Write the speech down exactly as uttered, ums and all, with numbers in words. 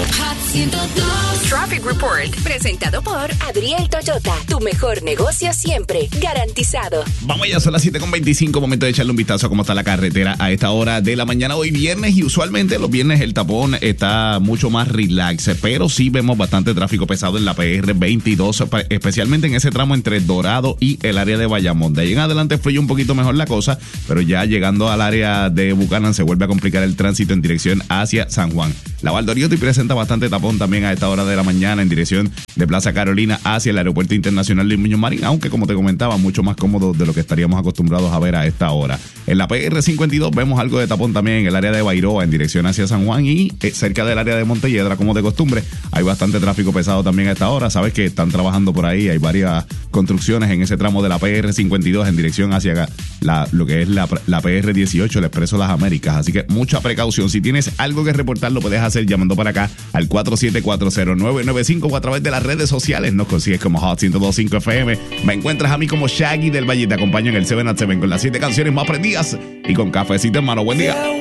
Hot ciento dos. Traffic Report, presentado por Adriel Toyota. Tu mejor negocio siempre, garantizado. Vamos ya, son las siete con veinticinco, momento de echarle un vistazo a cómo está la carretera a esta hora de la mañana. Hoy viernes, y usualmente los viernes el tapón está mucho más relax, pero sí vemos bastante tráfico pesado en la P R veintidós, especialmente en ese tramo entre Dorado y el área de Bayamón. De ahí en adelante fluye un poquito mejor la cosa, pero ya llegando al área de Buchanan se vuelve a complicar el tránsito en dirección hacia San Juan. La Valdoriotti presenta bastante tapón también a esta hora de la mañana en dirección de Plaza Carolina hacia el Aeropuerto Internacional de Muñoz Marín, aunque como te comentaba, mucho más cómodo de lo que estaríamos acostumbrados a ver a esta hora. En la P R cincuenta y dos vemos algo de tapón también en el área de Bairoa en dirección hacia San Juan, y eh, cerca del área de Montelledra, como de costumbre, hay bastante tráfico pesado también a esta hora. Sabes que están trabajando por ahí, hay varias construcciones en ese tramo de la P R cincuenta y dos en dirección hacia la, lo que es la, la P R dieciocho, el Expreso Las Américas, así que mucha precaución. Si tienes algo que reportar, lo puedes hacer llamando para acá al cuatro siete cuatro cero nueve nueve cinco o a través de las redes sociales. Nos consigues como Hot ciento dos punto cinco F M. Me encuentras a mí como Shaggy del Valle. Te acompaño en el siete a siete con las siete canciones más prendidas y con cafecito, hermano. Buen día.